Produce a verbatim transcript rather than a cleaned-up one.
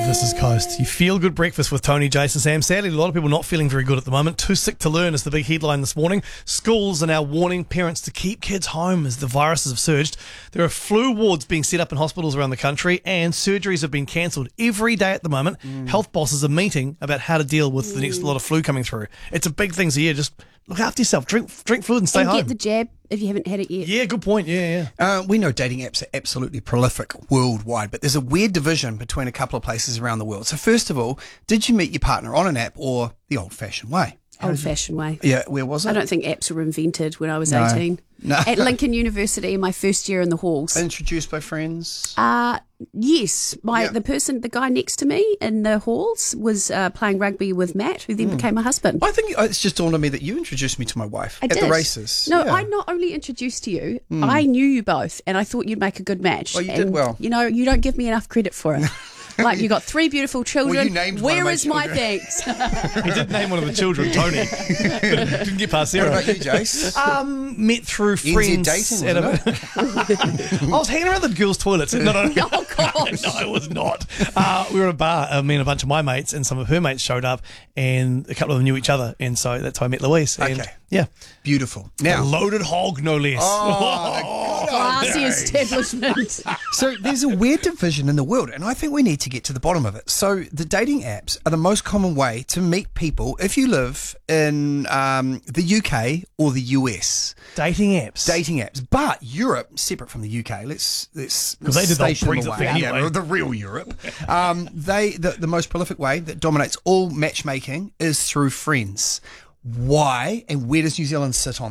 This is Coast. You feel good breakfast with Tony, Jason, Sam. Sadly, a lot of people not feeling very good at the moment. Too sick to learn is the big headline this morning. Schools are now warning parents to keep kids home as the viruses have surged. There are flu wards being set up in hospitals around the country and surgeries have been cancelled every day at the moment. Mm. Health bosses are meeting about how to deal with mm. the next lot of flu coming through. It's a big thing, so yeah, just look after yourself. Drink drink fluid and stay and home. Get the jab if you haven't had it yet. Yeah, good point. Yeah, yeah. Uh, we know dating apps are absolutely prolific worldwide, but there's a weird division between a couple of places around the world. So first of all, did you meet your partner on an app or the old-fashioned way? Old-fashioned way. Yeah, where was it? I don't think apps were invented when I was No. eighteen. No. At Lincoln University in my first year in the halls. Introduced by friends? Uh, yes. My Yeah. The person, the guy next to me in the halls was uh, playing rugby with Matt, who then became my husband. I think it's just dawned on me that you introduced me to my wife I at did. the races. No, Yeah. I not only introduced to you, I knew you both, and I thought you'd make a good match. Oh, you did and, well. You know, you don't give me enough credit for it. Like, you got three beautiful children. Well, you named one of Where my is my children. thanks? He did name one of the children Tony. Didn't get past What Sarah. about you, Jace? Um, met through N Z friends. dating, at wasn't a- I was hanging around the girls' toilets. No, no, no. Oh, gosh. No, it was not. Uh, we were at a bar. Uh, me and a bunch of my mates and some of her mates showed up, and a couple of them knew each other, and so that's how I met Louise. And, Okay. yeah, Beautiful. a Now, loaded hog, no less. Oh, Classy establishment. so there's a weird division in the world, and I think we need to get to the bottom of it. So the dating apps are the most common way to meet people if you live in um, the U K or the U S. Dating apps. Dating apps, but Europe, separate from the U K. Let's let's 'Cause they did the whole station them Brexit away. thing anyway. Yeah, the real Europe. Um, they the, the most prolific way that dominates all matchmaking is through friends. Why and where does New Zealand sit on